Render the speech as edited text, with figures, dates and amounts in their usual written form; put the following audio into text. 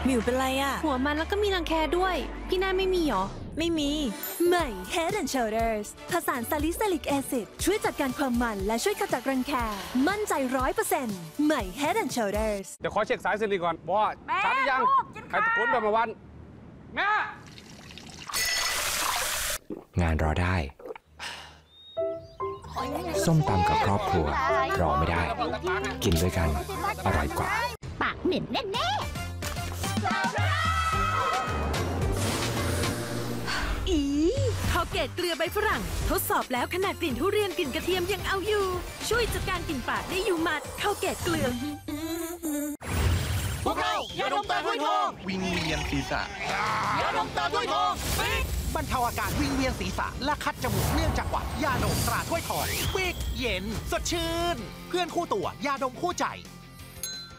หมิวเป็นไรอะหัวมันแล้วก็มีรังแคด้วยพี่นายไม่มีหรอไม่มีใหม่ Head and Shoulders ผสานซาลิซิลิกแอซิดช่วยจัดการความมันและช่วยขจัดรังแคมั่นใจ 100% ใหม่ Head and Shoulders เดี๋ยวขอเช็คสายสิริก่อนว่าชาร์จยังใครตะโกนแบบเมื่อวันแม่งานรอได้ส้มตำกับครอบครัวรอไม่ได้กินด้วยกันอร่อยกว่าปากเหม็นแน่ข้าวเกตเกลือใบฝรั่งทดสอบแล้วขนาดกลิ่นทุเรียนกลิ่นกระเทียมยังเอาอยู่ช่วยจัดการกลิ่นปากได้อยู่หมัดข้าวเกตเกลือพวกเรายาดมตาถ้วยทองวิงเวียนศีรษะยาดมตาถ้วยทองบรรเทาอาการวิงเวียนศีรษะและคัดจมูกเนื่องจากหวัดยาดมตราถ้วยทองวิกเย็นสดชื่นเพื่อนคู่ตัวยาดมคู่ใจ